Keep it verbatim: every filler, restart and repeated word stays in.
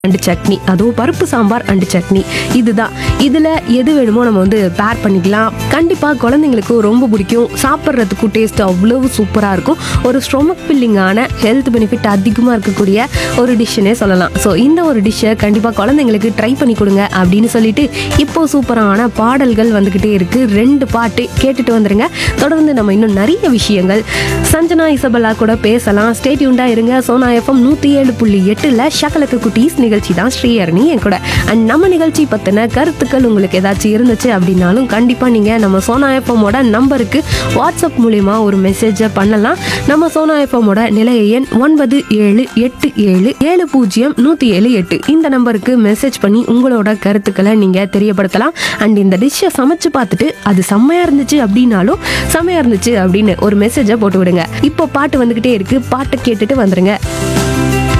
And chutney, அதுவும் பருப்பு sambar and chutney. இதுதான். இதில் எது வேணுமோ நம்ம வந்து பேர் பண்ணிக்கலாம். கண்டிப்பாக குழந்தைங்களுக்கு ரொம்ப பிடிக்கும். சாப்பிட்றதுக்கும் டேஸ்ட் அவ்வளவு சூப்பராக இருக்கும். ஒரு ஸ்டொமக் ஃபில்லிங்கான ஹெல்த் பெனிஃபிட் அதிகமாக இருக்கக்கூடிய ஒரு டிஷ்ஷுன்னே சொல்லலாம். ஸோ இந்த ஒரு டிஷ்ஷை கண்டிப்பாக குழந்தைங்களுக்கு ட்ரை பண்ணி கொடுங்க அப்படின்னு சொல்லிட்டு இப்போ சூப்பரான பாடல்கள் வந்துக்கிட்டே இருக்குது. ரெண்டு பாட்டு கேட்டுட்டு வந்துருங்க. தொடர்ந்து நம்ம இன்னும் நிறைய விஷயங்கள் சஞ்சனா இசபெல்லா கூட பேசலாம். ஸ்டே டியூன்டா இருங்க. சோனா எஃப்எம் நூற்றி ஏழு புள்ளி எட்டில் ஷக்கலக்கு குட்டீஸ் நிகழ்ச்சி தான் ஸ்ரீஹரணி என் கூட. அண்ட் நம்ம நிகழ்ச்சி பற்றின கருத்துக்கள் உங்களுக்கு ஏதாச்சும் இருந்துச்சு அப்படின்னாலும் கண்டிப்பாக நீங்கள் நம்ம சோனா எஃப்எம்மோட நம்பருக்கு வாட்ஸ்அப் மூலிமா ஒரு மெசேஜை பண்ணலாம். நம்ம சோனா எஃப்எம்மோட நிலைய எண் ஒன்பது ஏழு எட்டு ஏழு ஏழு பூஜ்ஜியம் நூற்றி ஏழு எட்டு. இந்த நம்பருக்கு மெசேஜ் பண்ணி உங்களோட கருத்துக்களை நீங்கள் தெரியப்படுத்தலாம். அண்ட் இந்த டிஷ்ஷை சமைச்சு பார்த்துட்டு அது செம்மையாக இருந்துச்சு அப்படின்னாலும் செம்மையாக இருந்துச்சு அப்படின்னு ஒரு மெசேஜை போட்டு விடுங்க. இப்போ பாட்டு வந்துக்கிட்டே இருக்கு. பாட்டை கேட்டுட்டு வந்துருங்க.